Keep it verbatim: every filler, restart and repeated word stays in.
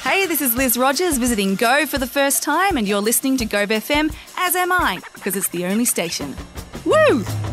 Hey, this is Liz Rogers visiting Go for the first time, and you're listening to Go F M, as am I, because it's the only station. Woo!